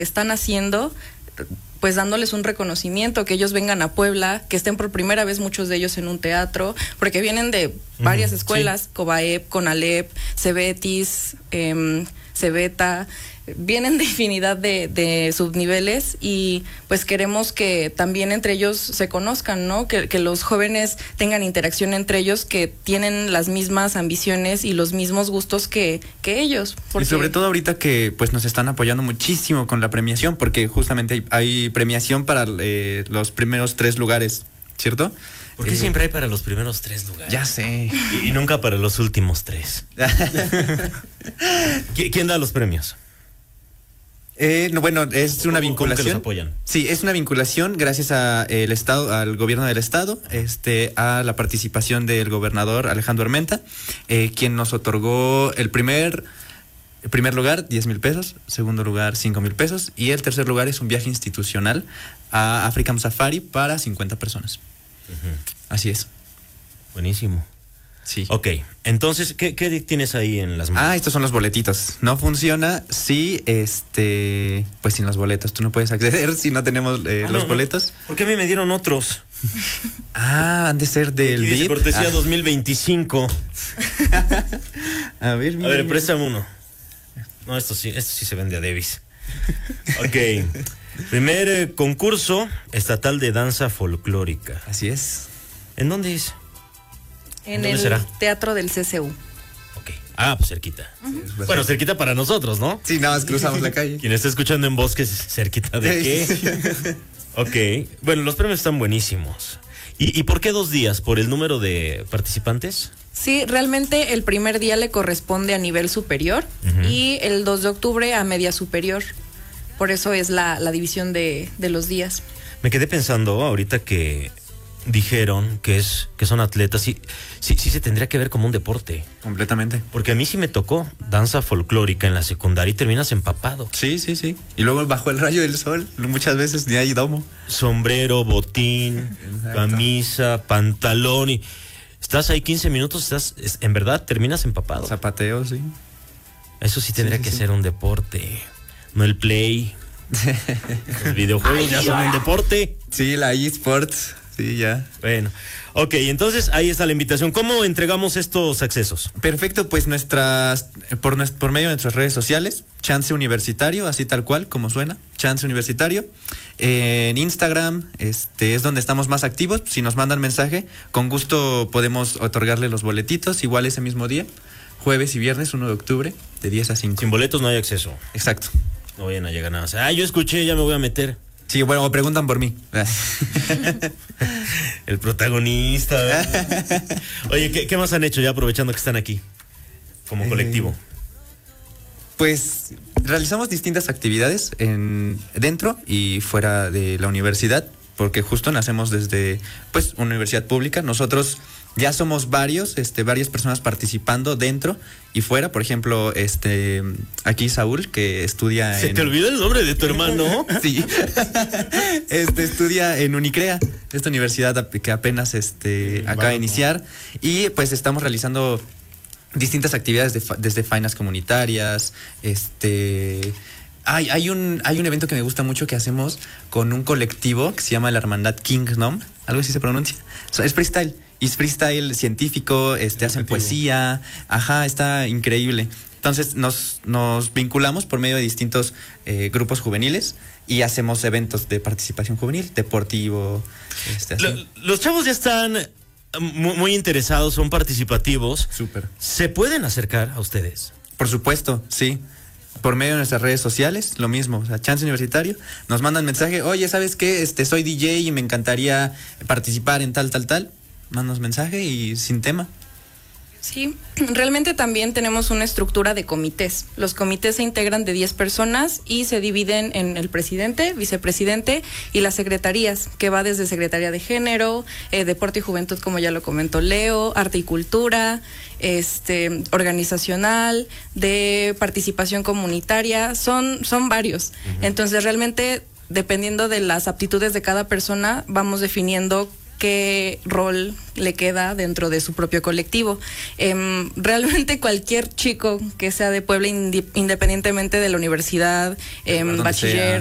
están haciendo, pues dándoles un reconocimiento, que ellos vengan a Puebla, que estén por primera vez muchos de ellos en un teatro, porque vienen de varias escuelas, sí. Cobaep, Conalep, Cebetis, Cebeta, vienen de infinidad de subniveles y pues queremos que también entre ellos se conozcan, ¿no? Que los jóvenes tengan interacción entre ellos, que tienen las mismas ambiciones y los mismos gustos que ellos. Porque... Y sobre todo ahorita que pues nos están apoyando muchísimo con la premiación, porque justamente hay premiación para los primeros 3 lugares, ¿cierto? ¿Por qué siempre hay para los primeros 3 lugares? Ya sé. Y nunca para los últimos 3. ¿Quién da los premios? No, bueno, es una vinculación. ¿Cómo que los apoyan? Sí, es una vinculación gracias a el estado, al gobierno del estado, a la participación del gobernador Alejandro Armenta, quien nos otorgó el primer lugar 10,000 pesos, segundo lugar 5,000 pesos y el tercer lugar es un viaje institucional a African Safari para 50 personas. Así es. Buenísimo. Sí. Ok, entonces, ¿qué tienes ahí en las manos? Estos son los boletitos. No funciona si, pues sin los boletos. Tú no puedes acceder si no tenemos los boletos. ¿Por qué a mí me dieron otros? Han de ser del VIP. Cortesía 2025. A ver, préstame uno. No, esto sí se vende a Davis. Ok. Primer concurso estatal de danza folclórica. Así es. ¿En dónde es? En el Teatro del CCU. Ok. Pues cerquita. Bueno, cerquita para nosotros, ¿no? Sí, nada más cruzamos la calle. Quien está escuchando en Bosques, ¿cerquita de qué? Ok. Bueno, los premios están buenísimos. ¿Y por qué 2 días? ¿Por el número de participantes? Sí, realmente el primer día le corresponde a nivel superior y el 2 de octubre a media superior. Por eso es la división de los días. Me quedé pensando ahorita que dijeron que son atletas, sí se tendría que ver como un deporte. Completamente. Porque a mí sí me tocó danza folclórica en la secundaria y terminas empapado. Sí. Y luego bajo el rayo del sol, muchas veces ni hay domo. Sombrero, botín, camisa, pantalón y estás ahí 15 minutos, en verdad terminas empapado. Zapateo, sí. Eso sí tendría que ser un deporte, no el play. Los videojuegos ya son un deporte. Sí, la eSports. Sí, ya. Bueno, ok, entonces ahí está la invitación. ¿Cómo entregamos estos accesos? Perfecto, pues por medio de nuestras redes sociales, Chance Universitario, así tal cual, como suena, Chance Universitario. En Instagram, es donde estamos más activos. Si nos mandan mensaje, con gusto podemos otorgarle los boletitos, igual ese mismo día, jueves y viernes, 1 de octubre, de 10 a 5. Sin boletos no hay acceso. Exacto. No vayan a llegar nada más. Yo escuché, ya me voy a meter. Sí, bueno, preguntan por mí. El protagonista. Oye, ¿qué más han hecho ya aprovechando que están aquí como colectivo? Pues realizamos distintas actividades dentro y fuera de la universidad, porque justo nacemos desde pues una universidad pública. Nosotros ya somos varias personas participando dentro y fuera. Por ejemplo, aquí Saúl, que estudia ¿Se te olvidó el nombre de tu hermano? Sí. Estudia en Unicrea, esta universidad que apenas acaba de iniciar. Y pues estamos realizando distintas actividades desde faenas comunitarias, Hay un evento que me gusta mucho que hacemos con un colectivo que se llama la Hermandad Kingdom, algo así se pronuncia. Es freestyle. Y es freestyle científico, hacen poesía, está increíble. Entonces nos vinculamos por medio de distintos grupos juveniles y hacemos eventos de participación juvenil, deportivo. Los chavos ya están muy interesados, son participativos. Súper. ¿Se pueden acercar a ustedes? Por supuesto, sí. Por medio de nuestras redes sociales, lo mismo, o sea, Chance Universitario, nos mandan mensaje, oye, ¿sabes qué? Soy DJ y me encantaría participar en tal. Mandas mensaje y sin tema. Sí, realmente también tenemos una estructura de comités. Los comités se integran de 10 personas y se dividen en el presidente, vicepresidente y las secretarías, que va desde Secretaría de Género, Deporte y Juventud, como ya lo comentó Leo, Arte y Cultura, organizacional, de participación comunitaria, son varios. Entonces realmente, dependiendo de las aptitudes de cada persona, vamos definiendo qué rol le queda dentro de su propio colectivo. Realmente cualquier chico que sea de Puebla, independientemente de la universidad, bachiller,